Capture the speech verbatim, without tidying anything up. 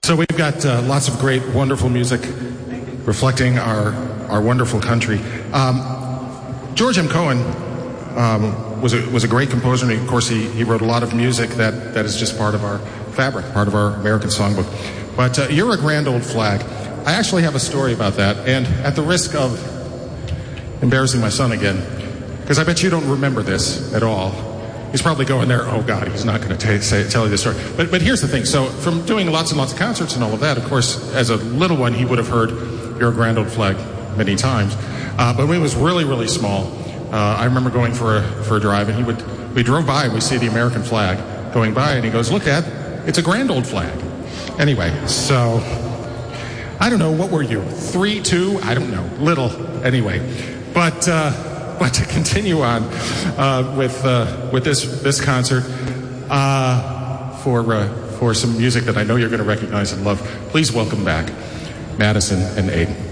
So we've got uh, lots of great, wonderful music reflecting our our wonderful country. Um, George M. Cohan um, was a was a great composer, and of course he, he wrote a lot of music that, that is just part of our fabric, part of our American songbook. But uh, You're a Grand Old Flag. I actually have a story about that, and at the risk of embarrassing my son again, because I bet you don't remember this at all. He's probably going there, oh God, he's not going to say, tell you this story. But but here's the thing. So from doing lots and lots of concerts and all of that, of course, as a little one, he would have heard You're a Grand Old Flag many times. Uh, but when he was really, really small, uh, I remember going for a, for a drive, and he would, we drove by, and we see the American flag going by, and he goes, look, Dad, it's a grand old flag. Anyway, so, I don't know, what were you? Three, two? I don't know. Little, anyway. But, uh, But to continue on uh, with uh, with this this concert, uh, for uh, for some music that I know you're going to recognize and love, please welcome back Madison and Aidan.